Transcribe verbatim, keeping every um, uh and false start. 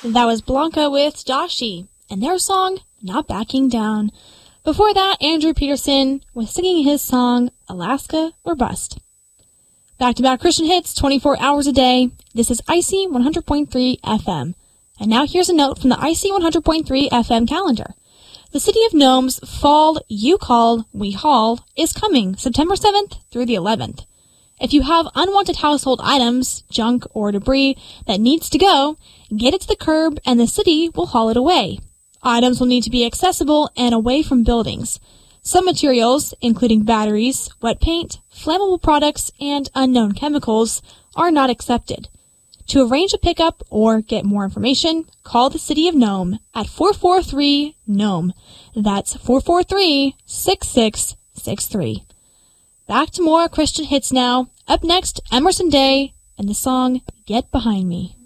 That was Blanca with Dashi and their song, Not Backing Down. Before that, Andrew Peterson was singing his song, Alaska or Bust. Back-to-back Christian hits, twenty-four hours a day. This is I C one hundred point three F M. And now here's a note from the I C one hundred point three F M calendar. The City of Nome's Fall You Call, We Haul is coming September seventh through the eleventh. If you have unwanted household items, junk, or debris that needs to go, get it to the curb and the city will haul it away. Items will need to be accessible and away from buildings. Some materials, including batteries, wet paint, flammable products, and unknown chemicals, are not accepted. To arrange a pickup or get more information, call the City of Nome at four four three NOME. That's four four three, six six six three. Back to more Christian hits now. Up next, Emerson Day and the song Get Behind Me.